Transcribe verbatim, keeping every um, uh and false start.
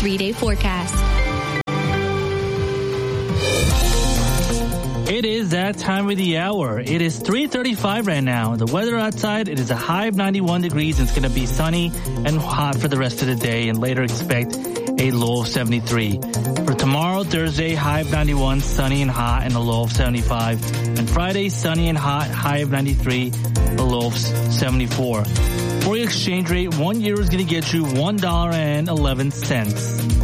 three-day forecast. It is that time of the hour. It is three thirty-five right now. The weather outside, it is a high of ninety-one degrees. It's going to be sunny and hot for the rest of the day, and later expect a low of seventy-three. For tomorrow, Thursday, high of ninety-one, sunny and hot, and a low of seventy-five. And Friday, sunny and hot, high of ninety-three, a low of seventy-four. For your exchange rate, one euro is going to get you one dollar and eleven cents.